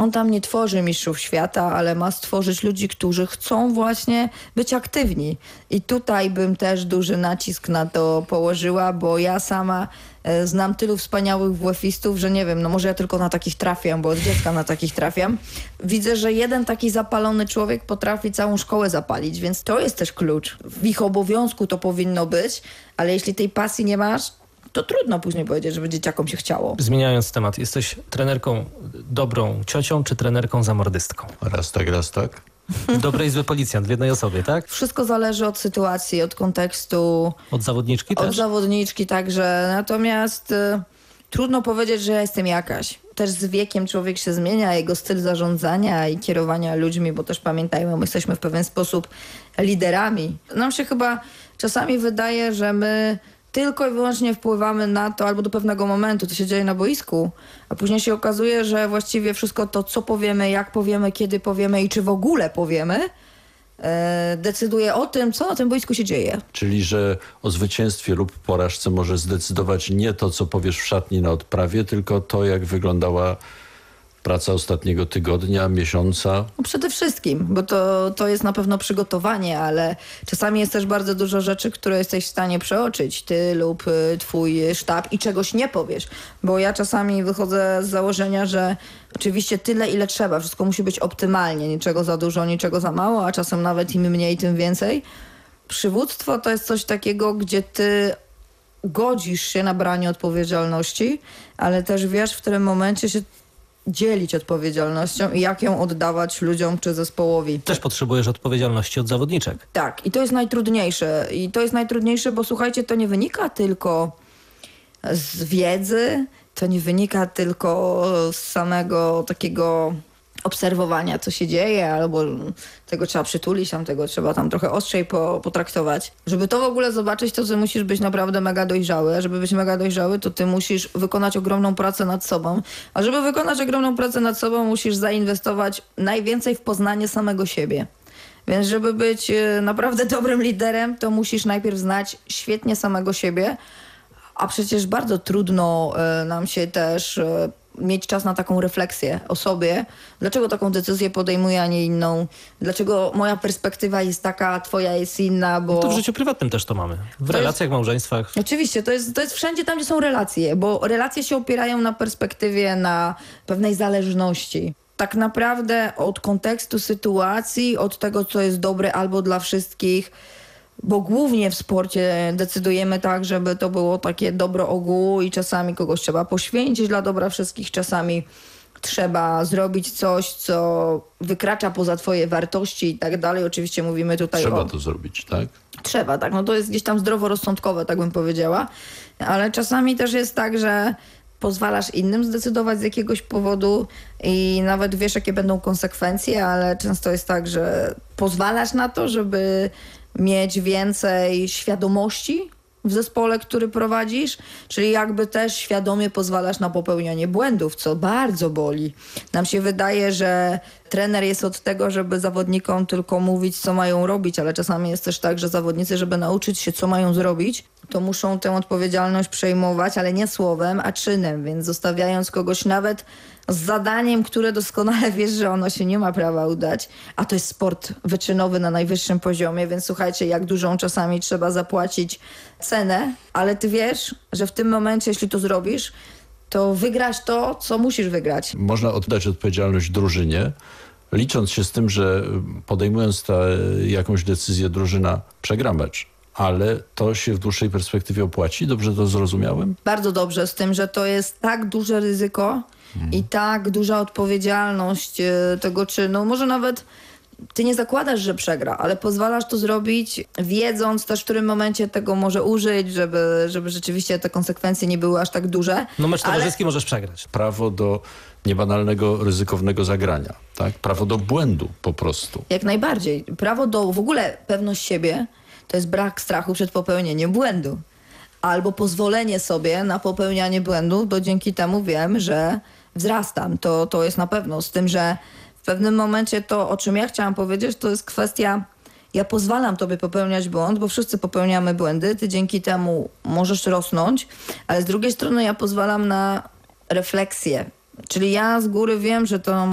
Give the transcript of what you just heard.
On tam nie tworzy mistrzów świata, ale ma stworzyć ludzi, którzy chcą właśnie być aktywni. I tutaj bym też duży nacisk na to położyła, bo ja sama znam tylu wspaniałych WF-istów, że nie wiem, no może ja tylko na takich trafiam, bo od dziecka na takich trafiam. Widzę, że jeden taki zapalony człowiek potrafi całą szkołę zapalić, więc to jest też klucz. W ich obowiązku to powinno być, ale jeśli tej pasji nie masz, to trudno później powiedzieć, żeby dzieciakom się chciało. Zmieniając temat, jesteś trenerką dobrą ciocią, czy trenerką zamordystką? Raz tak. Dobrej zły policjant w jednej osobie, tak? Wszystko zależy od sytuacji, od kontekstu. Od zawodniczki też? Od zawodniczki także. Natomiast trudno powiedzieć, że ja jestem jakaś. Też z wiekiem człowiek się zmienia, jego styl zarządzania i kierowania ludźmi, bo też pamiętajmy, my jesteśmy w pewien sposób liderami. Nam się chyba czasami wydaje, że my tylko i wyłącznie wpływamy na to, albo do pewnego momentu, co się dzieje na boisku, a później się okazuje, że właściwie wszystko to, co powiemy, jak powiemy, kiedy powiemy i czy w ogóle powiemy, decyduje o tym, co na tym boisku się dzieje. Czyli, że o zwycięstwie lub porażce może zdecydować nie to, co powiesz w szatni na odprawie, tylko to, jak wyglądała praca ostatniego tygodnia, miesiąca. No przede wszystkim, bo to jest na pewno przygotowanie, ale czasami jest też bardzo dużo rzeczy, które jesteś w stanie przeoczyć, ty lub twój sztab i czegoś nie powiesz. Bo ja czasami wychodzę z założenia, że oczywiście tyle, ile trzeba, wszystko musi być optymalnie, niczego za dużo, niczego za mało, a czasem nawet im mniej, tym więcej. Przywództwo to jest coś takiego, gdzie ty godzisz się na branie odpowiedzialności, ale też wiesz, w którym momencie się dzielić odpowiedzialnością i jak ją oddawać ludziom czy zespołowi. Też potrzebujesz odpowiedzialności od zawodniczek. Tak, i to jest najtrudniejsze. I to jest najtrudniejsze, bo słuchajcie, to nie wynika tylko z wiedzy, to nie wynika tylko z samego takiego obserwowania, co się dzieje, albo tego trzeba przytulić, tego trzeba tam trochę ostrzej potraktować. Żeby to w ogóle zobaczyć, to ty musisz być naprawdę mega dojrzały. A żeby być mega dojrzały, to ty musisz wykonać ogromną pracę nad sobą. A żeby wykonać ogromną pracę nad sobą, musisz zainwestować najwięcej w poznanie samego siebie. Więc żeby być naprawdę dobrym liderem, to musisz najpierw znać świetnie samego siebie, a przecież bardzo trudno nam się też mieć czas na taką refleksję o sobie. Dlaczego taką decyzję podejmuję, a nie inną? Dlaczego moja perspektywa jest taka, a twoja jest inna? Bo To w życiu prywatnym też to mamy. W relacjach, małżeństwach. Oczywiście, to jest wszędzie tam, gdzie są relacje, bo relacje się opierają na perspektywie, na pewnej zależności. Tak naprawdę od kontekstu sytuacji, od tego, co jest dobre albo dla wszystkich, bo głównie w sporcie decydujemy tak, żeby to było takie dobro ogółu i czasami kogoś trzeba poświęcić dla dobra wszystkich, czasami trzeba zrobić coś, co wykracza poza twoje wartości i tak dalej. Oczywiście mówimy tutaj Trzeba to zrobić, tak? Trzeba, tak. No to jest gdzieś tam zdroworozsądkowe, tak bym powiedziała. Ale czasami też jest tak, że pozwalasz innym zdecydować z jakiegoś powodu i nawet wiesz, jakie będą konsekwencje, ale często jest tak, że pozwalasz na to, żeby mieć więcej świadomości w zespole, który prowadzisz, czyli jakby też świadomie pozwalasz na popełnianie błędów, co bardzo boli. Nam się wydaje, że trener jest od tego, żeby zawodnikom tylko mówić, co mają robić, ale czasami jest też tak, że zawodnicy, żeby nauczyć się, co mają zrobić, to muszą tę odpowiedzialność przejmować, ale nie słowem, a czynem, więc zostawiając kogoś nawet z zadaniem, które doskonale wiesz, że ono się nie ma prawa udać, a to jest sport wyczynowy na najwyższym poziomie, więc słuchajcie, jak dużą czasami trzeba zapłacić cenę, ale ty wiesz, że w tym momencie, jeśli to zrobisz, to wygrasz to, co musisz wygrać. Można oddać odpowiedzialność drużynie, licząc się z tym, że podejmując jakąś decyzję, drużyna przegra mecz. Ale to się w dłuższej perspektywie opłaci? Dobrze to zrozumiałem? Bardzo dobrze, z tym, że to jest tak duże ryzyko i tak duża odpowiedzialność tego czynu. Może nawet ty nie zakładasz, że przegra, ale pozwalasz to zrobić, wiedząc też, w którym momencie tego może użyć, żeby rzeczywiście te konsekwencje nie były aż tak duże. No mecz towarzyski możesz przegrać. Prawo do niebanalnego, ryzykownego zagrania, tak? Prawo do błędu po prostu. Jak najbardziej. Prawo do w ogóle pewność siebie to jest brak strachu przed popełnieniem błędu. Albo pozwolenie sobie na popełnianie błędu, bo dzięki temu wiem, że wzrastam. To jest na pewno. Z tym, że w pewnym momencie to, o czym ja chciałam powiedzieć, to jest kwestia, ja pozwalam tobie popełniać błąd, bo wszyscy popełniamy błędy, ty dzięki temu możesz rosnąć, ale z drugiej strony ja pozwalam na refleksję. Czyli ja z góry wiem, że to